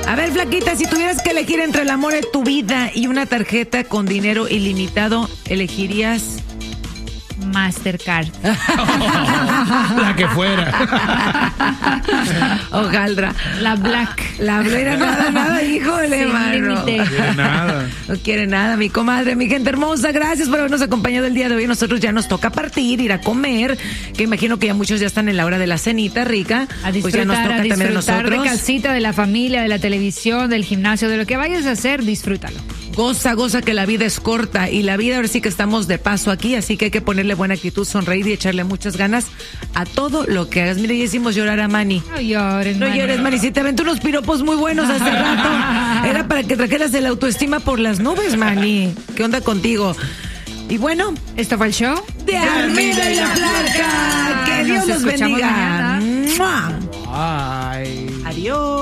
A ver, flaquita, si tuvieras que elegir entre el amor de tu vida y una tarjeta con dinero ilimitado, ¿elegirías? Mastercard. La que fuera. Hojaldra. La Black. La Black, nada, híjole, mano. No quiere nada. No quiere nada, mi comadre, mi gente hermosa. Gracias por habernos acompañado el día de hoy. Nosotros ya nos toca partir, ir a comer, que imagino que ya muchos ya están en la hora de la cenita rica. A disfrutar, pues ya nos toca también a nosotros. de casita, de la familia, de la televisión, del gimnasio, de lo que vayas a hacer, disfrútalo. Goza que la vida es corta y la vida ahora sí que estamos de paso aquí, así que hay que ponerle buena actitud, sonreír y echarle muchas ganas a todo lo que hagas. Mire, ya hicimos llorar a Manny. No llores, No llores, Manny, si te aventó unos piropos muy buenos hace rato. Era para que trajeras el autoestima por las nubes, Manny. ¿Qué onda contigo? Y bueno, esto fue el show de Armida y la Flaca. Que Dios los bendiga. Mañana. ¡Mua! Ay. Adiós.